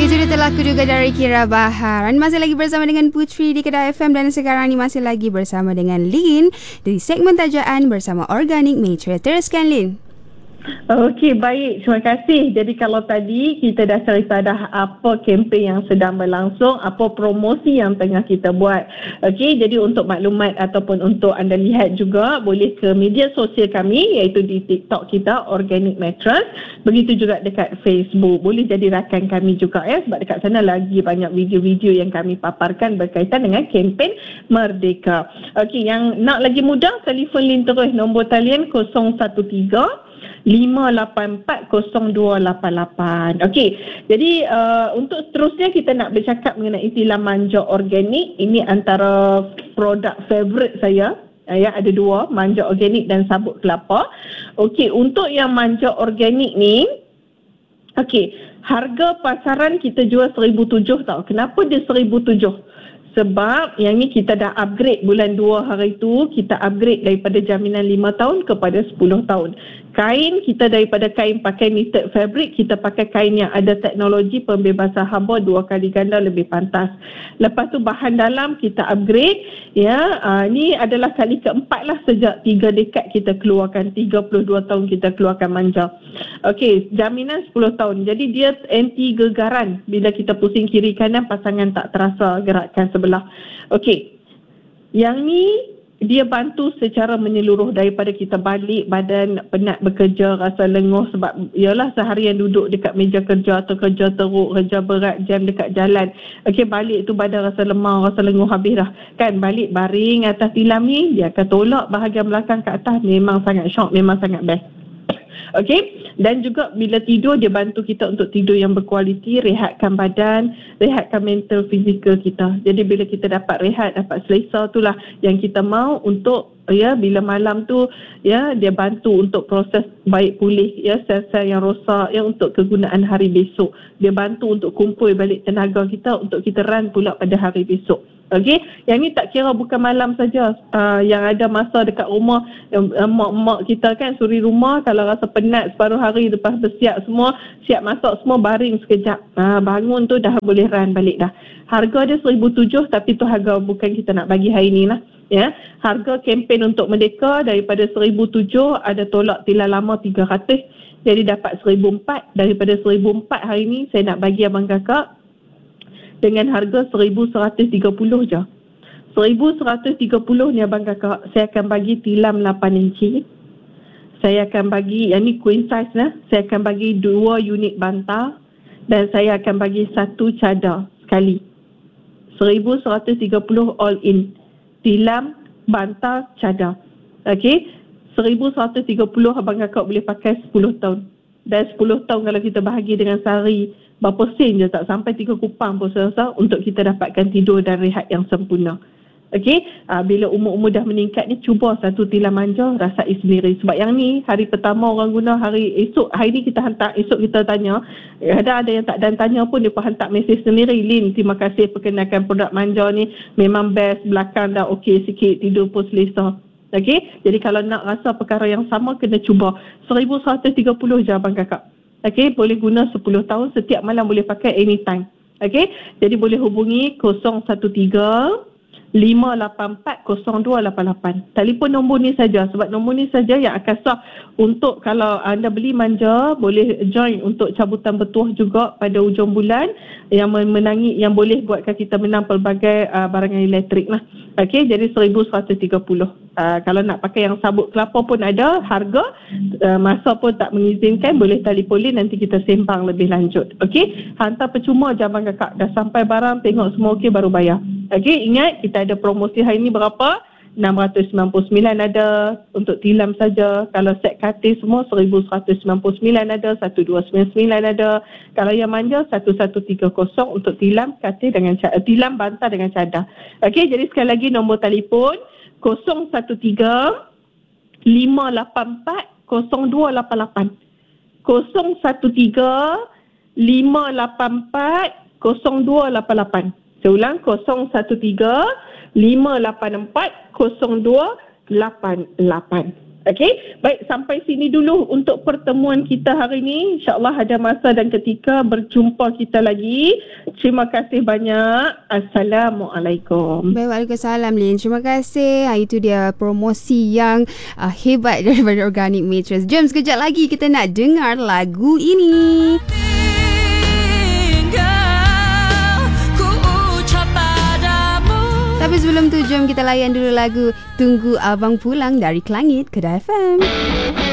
Itu dia telah kuduga dari Kira Bahar. Anda masih lagi bersama dengan Putri di Kedah FM dan sekarang ni masih lagi bersama dengan Lin di segmen tajaan bersama Organic Matrix. Teruskan, Lin. Okey, baik. Terima kasih. Jadi kalau tadi kita dah cerita dah apa kempen yang sedang berlangsung, apa promosi yang tengah kita buat. Okey, jadi untuk maklumat ataupun untuk anda lihat juga, boleh ke media sosial kami iaitu di TikTok kita, Organic Mattress. Begitu juga dekat Facebook. Boleh jadi rakan kami juga ya, sebab dekat sana lagi banyak video-video yang kami paparkan berkaitan dengan kempen Merdeka. Okey, yang nak lagi mudah, telefon Lin terus. Nombor talian 013-584-0288. Okey, jadi untuk seterusnya kita nak bercakap mengenai tilam manja organik. Ini antara produk favourite saya. Ya, ada dua, manja organik dan sabut kelapa. Okey, untuk yang manja organik ni, okey, harga pasaran kita jual 1,700 tau. Kenapa dia 1,700? Sebab yang ni kita dah upgrade bulan 2 hari tu, kita upgrade daripada jaminan 5 tahun kepada 10 tahun. Kain kita daripada kain pakai knitted fabric, kita pakai kain yang ada teknologi pembebasan haba 2 kali ganda lebih pantas. Lepas tu bahan dalam kita upgrade ya. Ni adalah kali keempat lah sejak 3 dekad kita keluarkan, 32 tahun kita keluarkan manja. Okey, jaminan 10 tahun. Jadi dia anti gegaran. Bila kita pusing kiri kanan, pasangan tak terasa gerakan sebelah. Okey, yang ni dia bantu secara menyeluruh daripada kita balik badan penat bekerja, rasa lenguh sebab ialah seharian duduk dekat meja kerja atau kerja teruk, kerja berat, jam dekat jalan. Okey, balik tu badan rasa lemah, rasa lenguh habis dah. Kan balik baring atas tilam ni, dia akan tolak bahagian belakang ke atas. Memang sangat syok, memang sangat best. Okey, dan juga bila tidur dia bantu kita untuk tidur yang berkualiti, rehatkan badan, rehatkan mental fizikal kita. Jadi bila kita dapat rehat, dapat selesa, itulah yang kita mau untuk ya, bila malam tu ya, dia bantu untuk proses baik pulih ya sel-sel yang rosak ya, untuk kegunaan hari besok. Dia bantu untuk kumpul balik tenaga kita untuk kita run pula pada hari besok. Okey, yang ni tak kira bukan malam saja. Yang ada masa dekat rumah, mak-mak kita kan suri rumah, kalau rasa penat separuh hari lepas bersiap semua, siap masak semua, baring sekejap. Bangun tu dah boleh run balik dah. Harga dia 1,700 tapi tu harga bukan kita nak bagi hari ni lah. Ya, harga kempen untuk Merdeka daripada 1,700 ada tolak tilang lama 300. Jadi dapat 1,400. Daripada 1,400 hari ni saya nak bagi abang kakak dengan harga 1,130 je. 1,130 ni abang kakak, saya akan bagi tilam 8 inci. Saya akan bagi, yang ni queen size lah. Saya akan bagi 2 unit bantal dan saya akan bagi 1 cadar sekali. 1,130 all in. Tilam, bantal, cadar. Okey, 1,130 abang kakak boleh pakai 10 tahun. Dan 10 tahun kalau kita bahagi dengan sehari, berapa sen je, tak sampai 3 kupang pun saya rasa untuk kita dapatkan tidur dan rehat yang sempurna. Okey, bila umur-umur dah meningkat ni, cuba satu tilam manja, rasai sendiri. Sebab yang ni hari pertama orang guna, hari ni kita hantar, esok kita tanya. Ada yang tak dan tanya pun dia pun hantar mesej sendiri. Lin, terima kasih perkenalkan produk manja ni, memang best, belakang dah okey sikit, tidur pun selesa. Okey, jadi kalau nak rasa perkara yang sama, kena cuba. 1,130 je abang kakak. Okey, boleh guna 10 tahun, setiap malam boleh pakai anytime. Okey, jadi boleh hubungi 013-584-0288. Telefon nombor ni saja, sebab nombor ni saja yang akan sah untuk kalau anda beli manja, boleh join untuk cabutan bertuah juga pada hujung bulan yang menangi, yang boleh buatkan kita menang pelbagai barangan elektrik lah. Okey, jadi 1,130. Kalau nak pakai yang sabut kelapa pun ada harga, masa pun tak mengizinkan, boleh telefon Lin, nanti kita sembang lebih lanjut. Okey, hantar percuma je abang kakak. Dah sampai barang, tengok semua okey baru bayar. Okey, ingat kita ada promosi hari ni berapa? 699 ada untuk tilam saja. Kalau set katil semua 1,199 ada, 1,299 ada. Kalau yang manja 1,130 untuk tilam, katil dengan tilam, bantal dengan cadar. Okey, jadi sekali lagi nombor telefon 013-584-0288. 013-584-0288. Saya ulang, 013-584-0288. Okey, baik, sampai sini dulu untuk pertemuan kita hari ini. InsyaAllah ada masa dan ketika berjumpa kita lagi. Terima kasih banyak. Assalamualaikum. Baik, Waalaikumsalam, Lin. Terima kasih. Itu dia promosi yang hebat daripada Organic Mattress. Jom sekejap lagi kita nak dengar lagu ini. Tapi sebelum tu, jom kita layan dulu lagu Tunggu Abang Pulang dari Klangit Kedah FM.